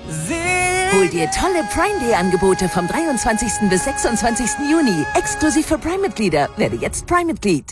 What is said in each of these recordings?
Hol dir tolle Prime Day Angebote vom 23. bis 26. Juni. Exklusiv für Prime-Mitglieder. Werde jetzt Prime-Mitglied.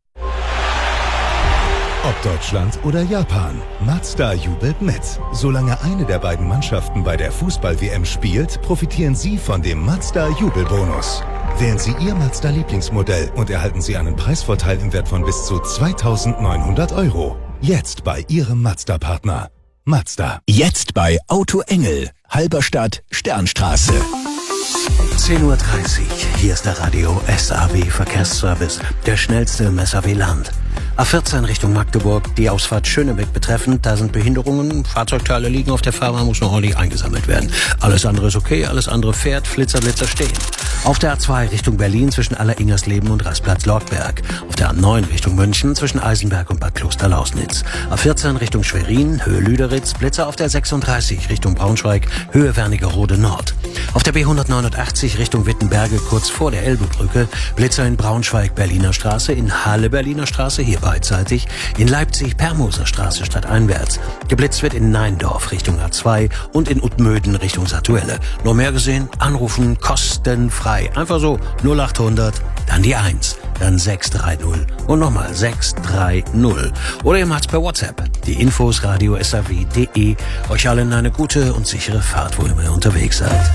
Ob Deutschland oder Japan, Mazda jubelt mit. Solange eine der beiden Mannschaften bei der Fußball-WM spielt, profitieren Sie von dem Mazda-Jubelbonus. Wählen Sie Ihr Mazda-Lieblingsmodell und erhalten Sie einen Preisvorteil im Wert von bis zu 2.900 €. Jetzt bei Ihrem Mazda-Partner. Mazda. Jetzt bei Auto Engel, Halberstadt, Sternstraße. 10:30 Uhr, hier ist der Radio SAW Verkehrsservice, der schnellste im SAW-Land. A14 Richtung Magdeburg, die Ausfahrt Schönebeck betreffend, da sind Behinderungen, Fahrzeugteile liegen auf der Fahrbahn, muss noch ordentlich eingesammelt werden. Alles andere ist okay, alles andere fährt, Flitzer stehen. Auf der A2 Richtung Berlin zwischen Alleringersleben und Rastplatz Lortberg. Auf der A9 Richtung München zwischen Eisenberg und Bad Klosterlausnitz. A14 Richtung Schwerin, Höhe Lüderitz, Blitzer auf der 36 Richtung Braunschweig, Höhe Wernigerode Nord. Auf der B189 Richtung Wittenberge kurz vor der Elbebrücke, Blitzer in Braunschweig Berliner Straße, in Halle Berliner Straße, hier beidseitig, in Leipzig Permoser Straße stadteinwärts. Geblitzt wird in Neindorf Richtung A2 und in Utmöden Richtung Satuelle. Noch mehr gesehen? Anrufen kostenfrei. Einfach so 0800, dann die 1, dann 630 und nochmal 630. Oder ihr macht's per WhatsApp. Die Infos radiosaw.de. Euch allen eine gute und sichere Fahrt, wo immer ihr unterwegs seid.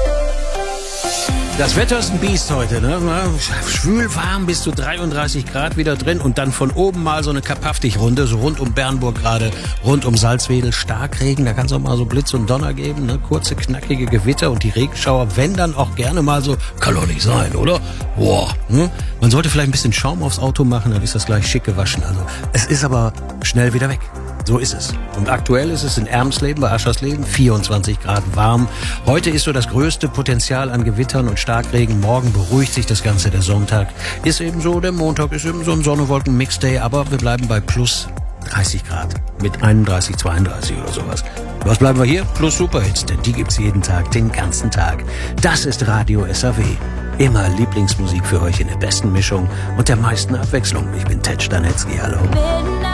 Das Wetter ist ein Biest heute, ne? Schwül warm bis zu 33 Grad wieder drin und dann von oben mal so eine Kapaftig-Runde, so rund um Bernburg gerade, rund um Salzwedel, Starkregen, da kann es auch mal so Blitz und Donner geben, ne? Kurze, knackige Gewitter und die Regenschauer, wenn dann auch gerne mal so, kann doch nicht sein, oder? Boah, ne? Man sollte vielleicht ein bisschen Schaum aufs Auto machen, dann ist das gleich schick gewaschen. Also, es ist aber schnell wieder weg. So ist es. Und aktuell ist es in Ermsleben, bei Aschersleben, 24 Grad warm. Heute ist so das größte Potenzial an Gewittern und Starkregen. Morgen beruhigt sich das Ganze. Der Sonntag ist eben so, der Montag ist eben so ein Sonne-Wolken-Mix-Day. Aber wir bleiben bei plus 30 Grad mit 31, 32 oder sowas. Was bleiben wir hier? Plus Superhits, denn die gibt's jeden Tag, den ganzen Tag. Das ist Radio SAW. Immer Lieblingsmusik für euch in der besten Mischung und der meisten Abwechslung. Ich bin Ted Stanetzky, hallo.